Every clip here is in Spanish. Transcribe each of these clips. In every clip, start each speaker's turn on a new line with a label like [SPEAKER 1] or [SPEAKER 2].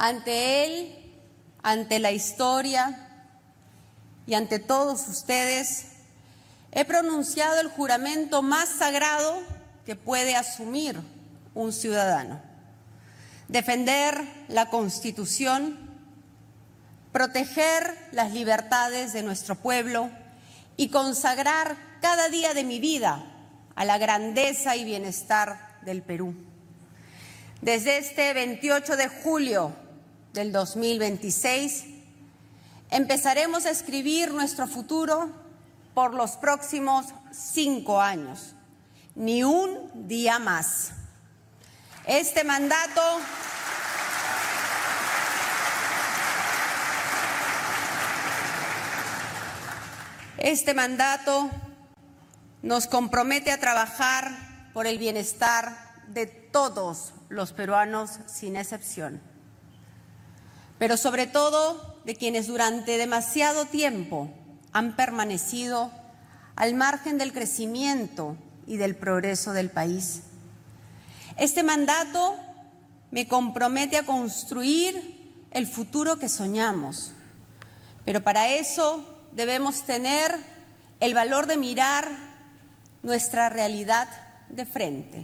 [SPEAKER 1] Ante él, ante la historia y ante todos ustedes, he pronunciado el juramento más sagrado que puede asumir un ciudadano: defender la Constitución, proteger las libertades de nuestro pueblo y consagrar cada día de mi vida a la grandeza y bienestar del Perú. Desde este 28 de julio del 2026, empezaremos a escribir nuestro futuro por los próximos 5 años, ni un día más. Este mandato nos compromete a trabajar por el bienestar de todos los peruanos sin excepción, pero sobre todo de quienes durante demasiado tiempo han permanecido al margen del crecimiento y del progreso del país. Este mandato me compromete a construir el futuro que soñamos, pero para eso debemos tener el valor de mirar nuestra realidad de frente.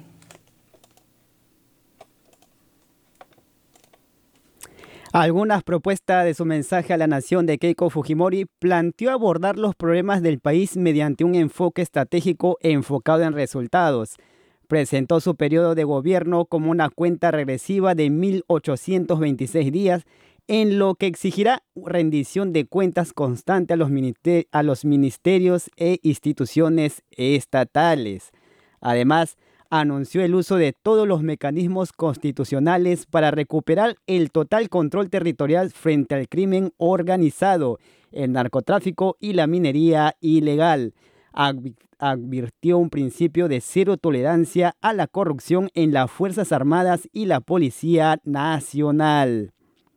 [SPEAKER 2] Algunas propuestas de su mensaje a la nación de Keiko Fujimori planteó abordar los problemas del país mediante un enfoque estratégico enfocado en resultados. Presentó su periodo de gobierno como una cuenta regresiva de 1.826 días, en lo que exigirá rendición de cuentas constante a los ministerios e instituciones estatales. Además, anunció el uso de todos los mecanismos constitucionales para recuperar el total control territorial frente al crimen organizado, el narcotráfico y la minería ilegal. Advirtió un principio de cero tolerancia a la corrupción en las Fuerzas Armadas y la Policía Nacional.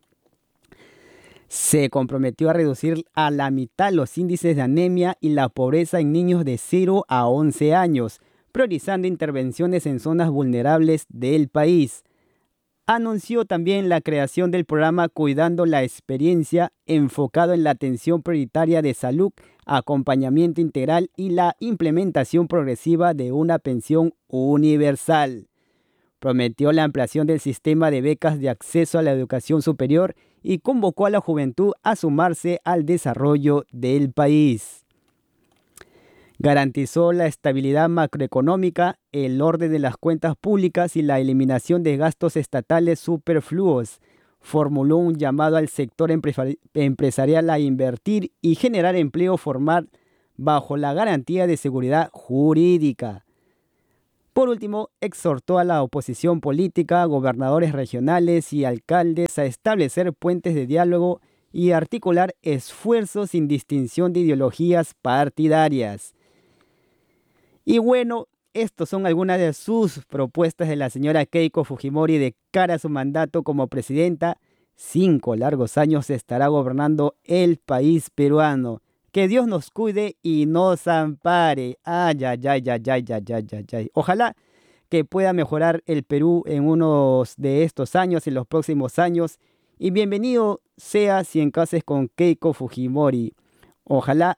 [SPEAKER 2] Se comprometió a reducir a la mitad los índices de anemia y la pobreza en niños de 0 a 11 años, priorizando intervenciones en zonas vulnerables del país. Anunció también la creación del programa Cuidando la Experiencia, enfocado en la atención prioritaria de salud, acompañamiento integral y la implementación progresiva de una pensión universal. Prometió la ampliación del sistema de becas de acceso a la educación superior y convocó a la juventud a sumarse al desarrollo del país. Garantizó la estabilidad macroeconómica, el orden de las cuentas públicas y la eliminación de gastos estatales superfluos. Formuló un llamado al sector empresarial a invertir y generar empleo formal bajo la garantía de seguridad jurídica. Por último, exhortó a la oposición política, gobernadores regionales y alcaldes a establecer puentes de diálogo y articular esfuerzos sin distinción de ideologías partidarias. Y bueno, estas son algunas de sus propuestas de la señora Keiko Fujimori de cara a su mandato como presidenta. 5 largos años estará gobernando el país peruano. Que Dios nos cuide y nos ampare. Ay, ay, ay, ay, ay, ay, ay, ay, ay. Ojalá que pueda mejorar el Perú en unos de estos años, en los próximos años. Y bienvenido sea si encases con Keiko Fujimori. Ojalá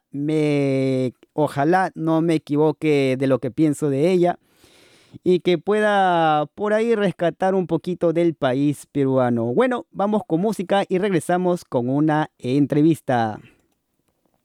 [SPEAKER 2] no me equivoque de lo que pienso de ella y que pueda por ahí rescatar un poquito del país peruano. Bueno, vamos con música y regresamos con una entrevista.